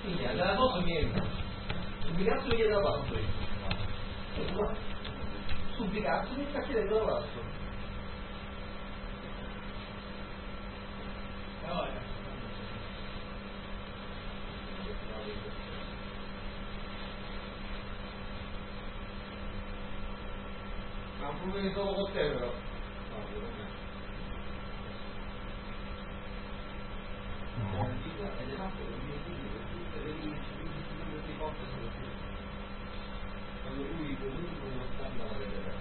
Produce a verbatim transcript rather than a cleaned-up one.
quindi alla cosa mi è subito mi chiede la passo io subito mi sta chiedendo la passo ma un problema solo con te però ed è fatto per mio figlio per tutte le quindici quindi queste cose sono più quando lui comunque non sta andando a vedere